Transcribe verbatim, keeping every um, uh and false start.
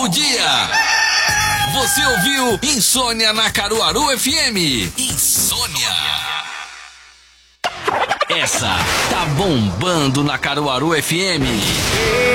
do dia. Você ouviu Insônia na Caruaru F M. Insônia. Essa tá bombando na Caruaru F M.